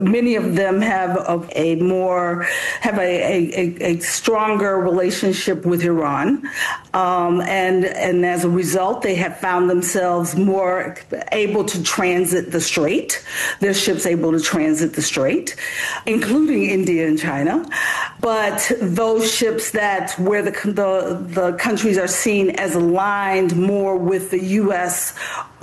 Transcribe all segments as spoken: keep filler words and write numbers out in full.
Many of them have a, a more have a, a, a stronger relationship with Iran, um, and and as a result, they have found themselves more able to transit the Strait. Their ships able to transit the Strait, including India and China. But those ships that where the the, the countries are seen as aligned more with the U S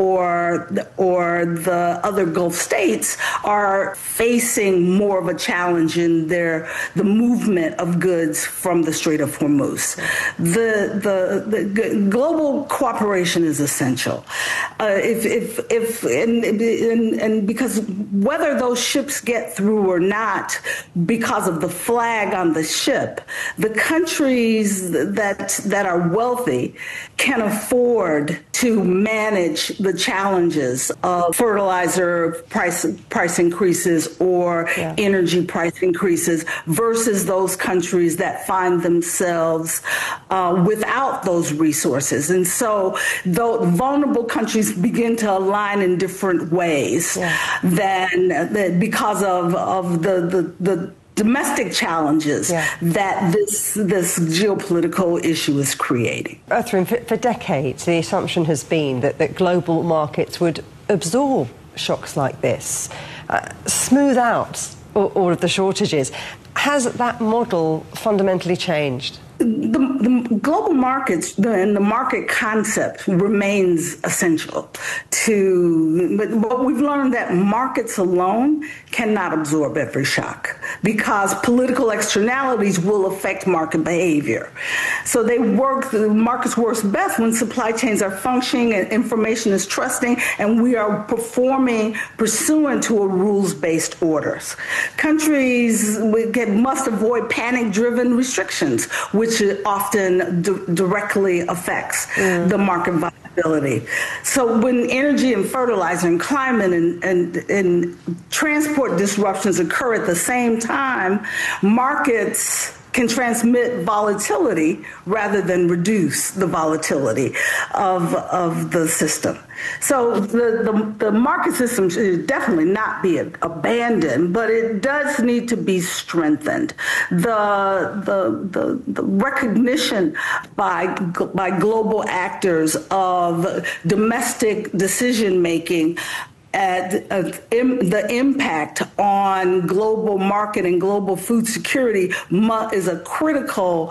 or or the other Gulf states are facing more of a challenge in their the movement of goods from the Strait of Hormuz. The the, the global cooperation is essential. Uh, if if if and, and and because whether those ships get through or not, because of the flag on the ship, the countries that that are wealthy can afford to manage the challenges of fertilizer price price increases or yeah. energy price increases versus those countries that find themselves uh, without those resources. And so though vulnerable countries begin to align in different ways yeah. than, than because of, of the, the, the domestic challenges yeah. that this this geopolitical issue is creating. Earthryn, for, for decades, the assumption has been that, that global markets would absorb shocks like this, uh, smooth out all, all of the shortages. Has that model fundamentally changed? The, the global markets the, and the market concept remains essential to, but what we've learned that markets alone cannot absorb every shock because political externalities will affect market behavior. So they work, the markets work best when supply chains are functioning and information is trusting and we are performing pursuant to a rules-based orders. Countries get, must avoid panic-driven restrictions, which which often d- directly affects mm. the market viability. So when energy and fertilizer and climate and, and, and transport disruptions occur at the same time, markets can transmit volatility rather than reduce the volatility of, of the system. So the, the, the market system should definitely not be abandoned, but it does need to be strengthened. The, the, the, the recognition by, by global actors of domestic decision-making at uh, im- the impact on global market and global food security mu- is a critical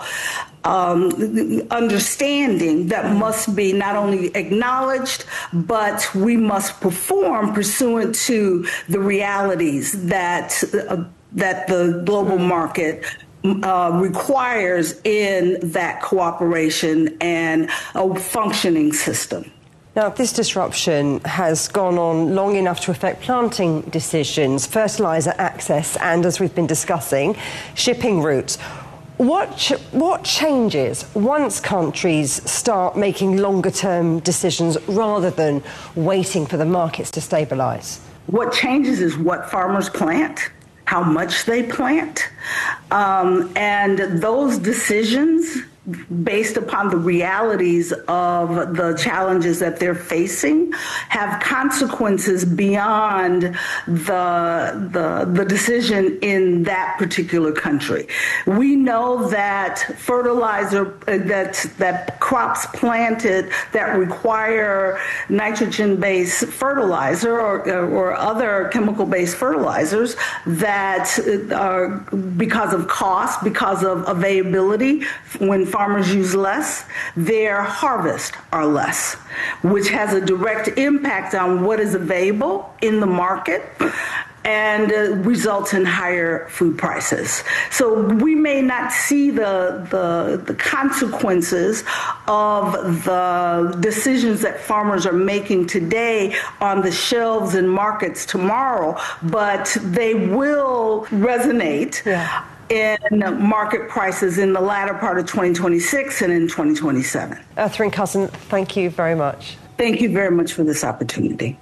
um, understanding that must be not only acknowledged, but we must perform pursuant to the realities that uh, that the global market Uh, requires in that cooperation and a functioning system. Now, this disruption has gone on long enough to affect planting decisions, fertiliser access, and, as we've been discussing, shipping routes. What ch- what changes once countries start making longer-term decisions rather than waiting for the markets to stabilise? What changes is what farmers plant, how much they plant, um, and those decisions based upon the realities of the challenges that they're facing have consequences beyond the, the, the decision in that particular country. We know that fertilizer, that, that crops planted that require nitrogen-based fertilizer or, or other chemical-based fertilizers that are because of cost, because of availability, when farmers use less, their harvests are less, which has a direct impact on what is available in the market and uh, results in higher food prices. So we may not see the, the, the consequences of the decisions that farmers are making today on the shelves in markets tomorrow, but they will resonate yeah. in market prices in the latter part of twenty twenty-six and in twenty twenty-seven. Earthryn Cousin, thank you very much. Thank you very much for this opportunity.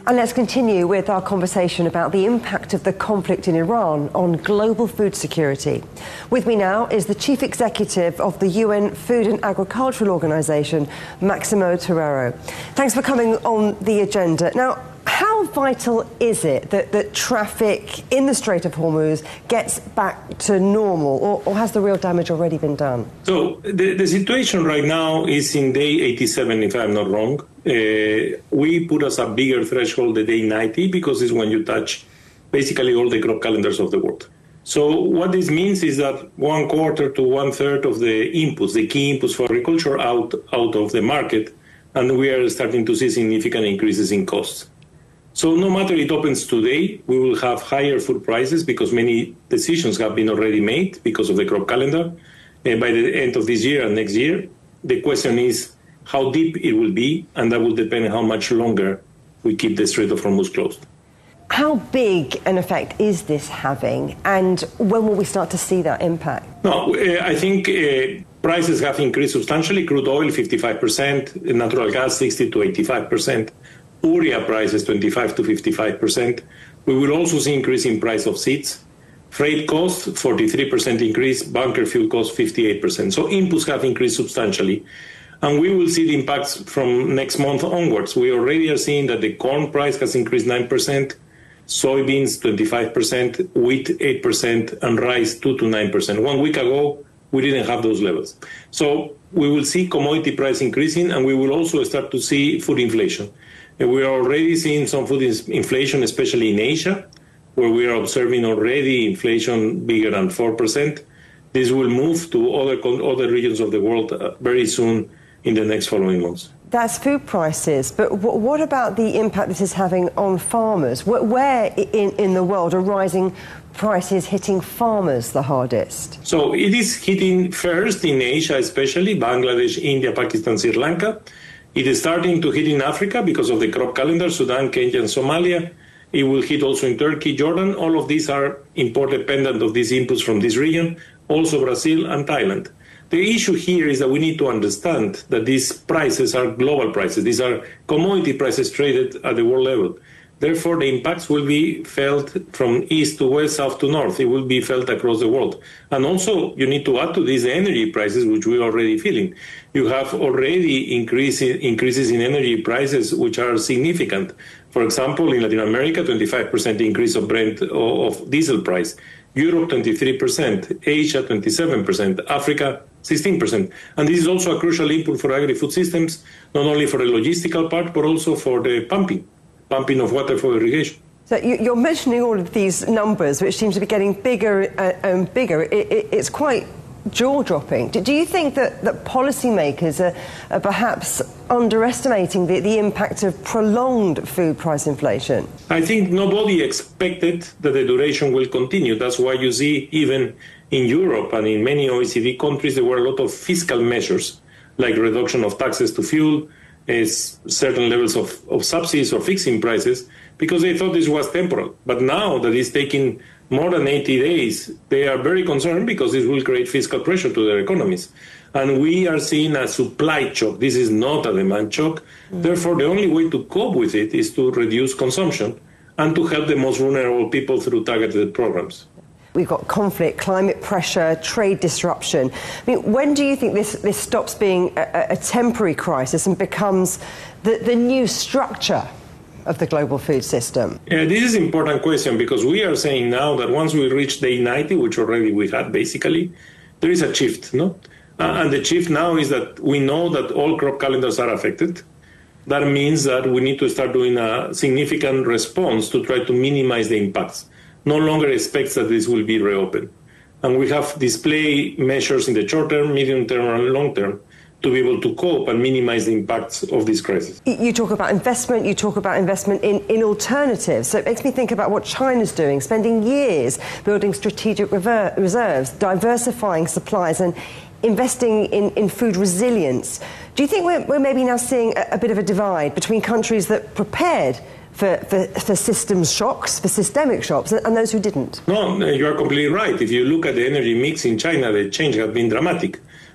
And let's continue with our conversation about the impact of the conflict in Iran on global food security. With me now is the Chief Executive of the U N Food and Agricultural Organization, Maximo Torero. Thanks for coming on the agenda. Now, how vital is it that, that traffic in the Strait of Hormuz gets back to normal, or, or has the real damage already been done? So the, the situation right now is in day eighty-seven, if I'm not wrong. Uh, we put as a bigger threshold the day ninety because it's when you touch basically all the crop calendars of the world. So what this means is that one quarter to one third of the inputs, the key inputs for agriculture, out out of the market, and we are starting to see significant increases in costs. So no matter it opens today, we will have higher food prices because many decisions have been already made because of the crop calendar. And by the end of this year and next year, the question is how deep it will be, and that will depend on how much longer we keep the Strait of Hormuz closed. How big an effect is this having, and when will we start to see that impact? No, uh, I think uh, prices have increased substantially. Crude oil, fifty-five percent, natural gas, sixty to eighty-five percent. Urea prices, twenty-five to fifty-five percent. We will also see increase in price of seeds. Freight costs, forty-three percent increase. Bunker fuel costs, fifty-eight percent. So inputs have increased substantially. And we will see the impacts from next month onwards. We already are seeing that the corn price has increased nine percent, soybeans twenty-five percent, wheat eight percent, and rice two to nine percent. One week ago, we didn't have those levels. So we will see commodity price increasing, and we will also start to see food inflation. And we are already seeing some food inflation, especially in Asia, where we are observing already inflation bigger than four percent. This will move to other, other regions of the world uh, very soon in the next following months. That's food prices, but w- what about the impact this is having on farmers? Where, where in, in the world are rising prices hitting farmers the hardest? So it is hitting first in Asia, especially Bangladesh, India, Pakistan, Sri Lanka. It is starting to hit in Africa because of the crop calendar, Sudan, Kenya, and Somalia. It will hit also in Turkey, Jordan. All of these are import dependent of these inputs from this region, also Brazil and Thailand. The issue here is that we need to understand that these prices are global prices. These are commodity prices traded at the world level. Therefore, the impacts will be felt from east to west, south to north. It will be felt across the world. And also, you need to add to this the energy prices, which we are already feeling. You have already increase, increases in energy prices, which are significant. For example, in Latin America, twenty-five percent increase of Brent of diesel price. Europe, twenty-three percent. Asia, twenty-seven percent. Africa, sixteen percent. And this is also a crucial input for agri-food systems, not only for the logistical part, but also for the pumping, pumping of water for irrigation. So you're mentioning all of these numbers, which seem to be getting bigger and bigger. It's quite jaw-dropping. Do you think that, that policymakers are, are perhaps underestimating the, the impact of prolonged food price inflation? I think nobody expected that the duration will continue. That's why you see even in Europe and in many O E C D countries, there were a lot of fiscal measures, like reduction of taxes to fuel, is certain levels of, of subsidies or fixing prices, because they thought this was temporal. But now that it's taking more than eighty days, they are very concerned because this will create fiscal pressure to their economies. And we are seeing a supply shock. This is not a demand shock. Mm-hmm. Therefore, the only way to cope with it is to reduce consumption and to help the most vulnerable people through targeted programs. We've got conflict, climate pressure, trade disruption. I mean, when do you think this, this stops being a, a temporary crisis and becomes the, the new structure of the global food system? Yeah, this is an important question because we are saying now that once we reach day ninety, which already we had basically, there is a shift, no? Uh, and the shift now is that we know that all crop calendars are affected. That means that we need to start doing a significant response to try to minimize the impacts. No longer expects that this will be reopened. And we have display measures in the short term, medium term, and long term to be able to cope and minimize the impacts of this crisis. You talk about investment, you talk about investment in, in alternatives. So it makes me think about what China's doing, spending years building strategic rever- reserves, diversifying supplies and investing in, in food resilience. Do you think we're, we're maybe now seeing a, a bit of a divide between countries that prepared For, for, for systems shocks, for systemic shocks, and those who didn't? No, you are completely right. If you look at the energy mix in China, the change has been dramatic.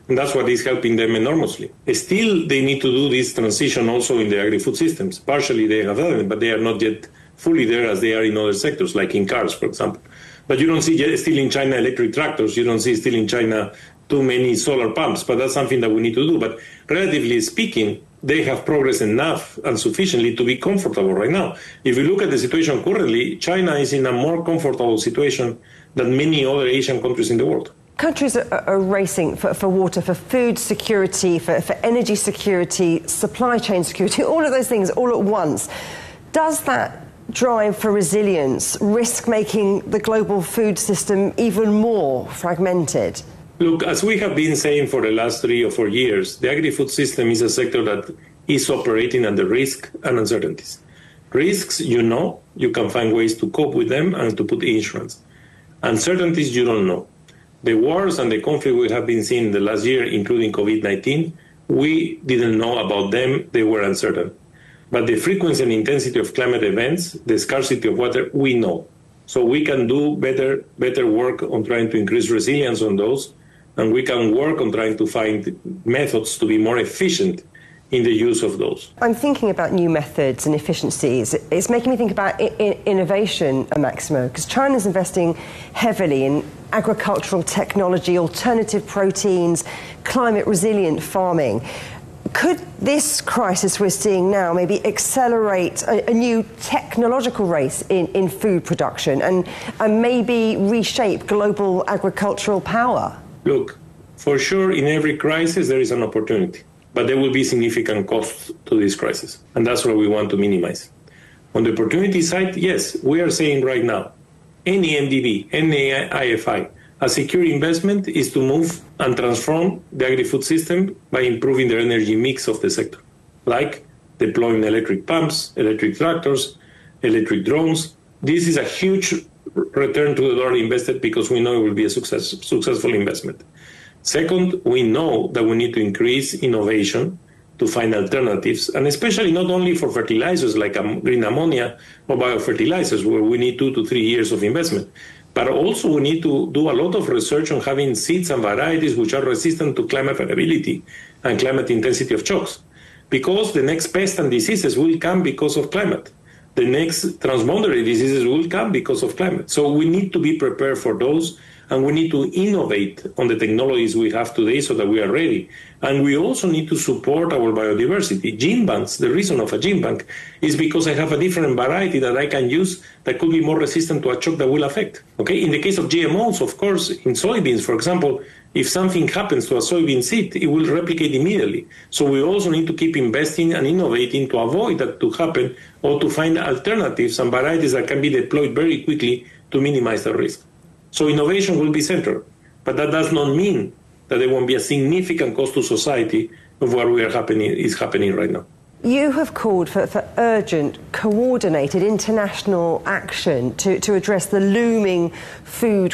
And that's what is helping them enormously. Still, they need to do this transition also in the agri-food systems. Partially they have done it, but they are not yet fully there as they are in other sectors, like in cars, for example. But you don't see yet still in China electric tractors. You don't see still in China too many solar pumps. But that's something that we need to do. But relatively speaking, they have progressed enough and sufficiently to be comfortable right now. If you look at the situation currently, China is in a more comfortable situation than many other Asian countries in the world. Countries are, are racing for, for water, for food security, for, for energy security, supply chain security, all of those things all at once. Does that drive for resilience risk making the global food system even more fragmented? Look, as we have been saying for the last three or four years, the agri-food system is a sector that is operating under risk and uncertainties. Risks, you know, you can find ways to cope with them and to put insurance. Uncertainties, you don't know. The wars and the conflict we have been seeing the last year, including COVID nineteen, we didn't know about them, they were uncertain. But the frequency and intensity of climate events, the scarcity of water, we know. So we can do better, better work on trying to increase resilience on those, and we can work on trying to find methods to be more efficient in the use of those. I'm thinking about new methods and efficiencies. It's making me think about I- I- innovation, Maximo, because China's investing heavily in agricultural technology, alternative proteins, climate-resilient farming. Could this crisis we're seeing now maybe accelerate a, a new technological race in, in food production and, and maybe reshape global agricultural power? Look, for sure, in every crisis, there is an opportunity. But there will be significant costs to this crisis, and that's what we want to minimize. On the opportunity side, yes, we are saying right now, any M D B, any I F I, a secure investment is to move and transform the agri-food system by improving the energy mix of the sector, like deploying electric pumps, electric tractors, electric drones. This is a huge return to the dollar invested because we know it will be a success, successful investment. Second, we know that we need to increase innovation to find alternatives, and especially not only for fertilizers like green ammonia or biofertilizers, where we need two to three years of investment, but also we need to do a lot of research on having seeds and varieties which are resistant to climate variability and climate intensity of shocks, because the next pests and diseases will come because of climate. The next transboundary diseases will come because of climate. So we need to be prepared for those, and we need to innovate on the technologies we have today so that we are ready. And we also need to support our biodiversity. Gene banks, the reason of a gene bank is because I have a different variety that I can use that could be more resistant to a shock that will affect. Okay. In the case of G M Os, of course, in soybeans, for example, if something happens to a soybean seed, it will replicate immediately. So we also need to keep investing and innovating to avoid that to happen, or to find alternatives and varieties that can be deployed very quickly to minimize the risk. So innovation will be central, but that does not mean that there won't be a significant cost to society of what we are happening is happening right now. You have called for, for urgent, coordinated international action to, to address the looming food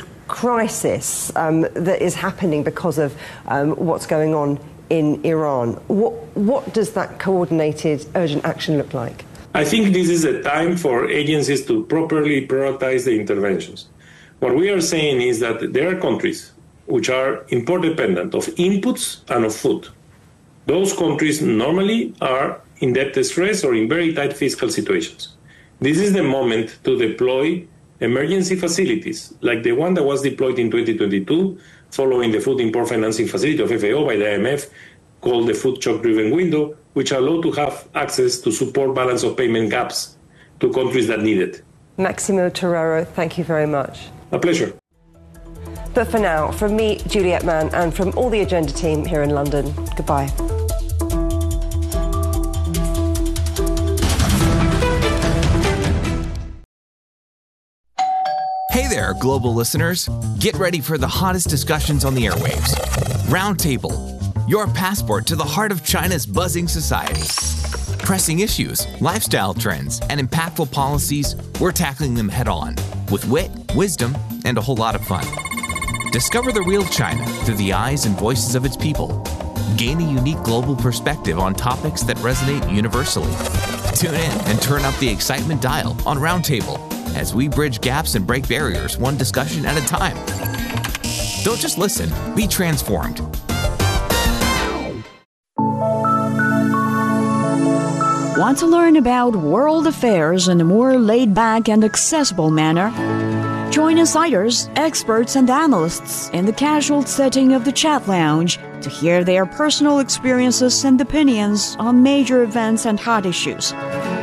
crisis um, that is happening because of um, what's going on in Iran. What, what does that coordinated, urgent action look like? I think this is a time for agencies to properly prioritize the interventions. What we are saying is that there are countries which are import-dependent of inputs and of food. Those countries normally are in debt distress or in very tight fiscal situations. This is the moment to deploy emergency facilities, like the one that was deployed in twenty twenty-two, following the Food Import Financing Facility of F A O by the I M F, called the Food Shock-Driven Window, which allow to have access to support balance of payment gaps to countries that need it. Maximo Torero, thank you very much. A pleasure. But for now, from me, Juliet Mann, and from all the Agenda team here in London, goodbye. Hey there, global listeners. Get ready for the hottest discussions on the airwaves. Roundtable, your passport to the heart of China's buzzing society. Pressing issues, lifestyle trends, and impactful policies, we're tackling them head on with wit, wisdom, and a whole lot of fun. Discover the real China through the eyes and voices of its people. Gain a unique global perspective on topics that resonate universally. Tune in and turn up the excitement dial on Roundtable as we bridge gaps and break barriers one discussion at a time. Don't just listen, be transformed. Want to learn about world affairs in a more laid-back and accessible manner? Join insiders, experts, and analysts in the casual setting of the Chat Lounge to hear their personal experiences and opinions on major events and hot issues.